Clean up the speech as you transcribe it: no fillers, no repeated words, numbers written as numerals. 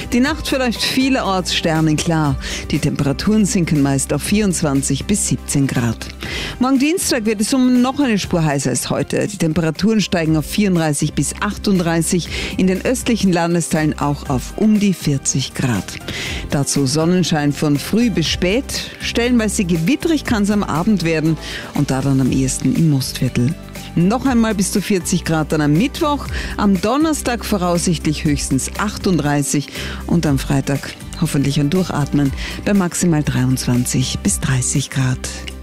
Die Nacht verläuft vielerorts sternenklar. Die Temperaturen sinken meist auf 24 bis 17 Grad. Morgen Dienstag wird es noch eine Spur heißer als heute. Die Temperaturen steigen auf 34 bis 38, in den östlichen Landesteilen auch auf um die 40 Grad. Dazu Sonnenschein von früh bis spät. Stellenweise gewittrig kann es am Abend werden und da dann am ehesten im Mostviertel. Noch einmal bis zu 40 Grad dann am Mittwoch, am Donnerstag voraussichtlich höchstens 38 und am Freitag hoffentlich ein Durchatmen bei maximal 23 bis 30 Grad.